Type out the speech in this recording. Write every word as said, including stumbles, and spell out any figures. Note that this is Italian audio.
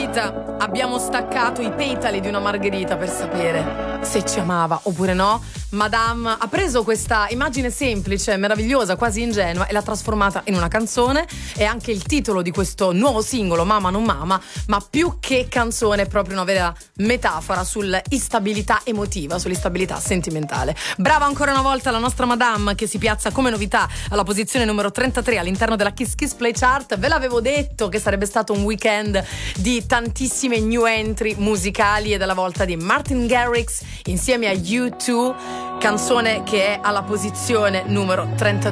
vita abbiamo staccato i petali di una margherita per sapere se ci amava oppure no. Madame ha preso questa immagine semplice, meravigliosa, quasi ingenua e l'ha trasformata in una canzone. È anche il titolo di questo nuovo singolo, Mama non mama, ma più che canzone è proprio una vera metafora sull'instabilità emotiva, sull'instabilità sentimentale. Brava ancora una volta la nostra Madame, che si piazza come novità alla posizione numero trentatré all'interno della Kiss Kiss Play Chart. Ve l'avevo detto che sarebbe stato un weekend di tantissime new entry musicali, ed è la volta di Martin Garrix insieme a U due, canzone che è alla posizione numero trentadue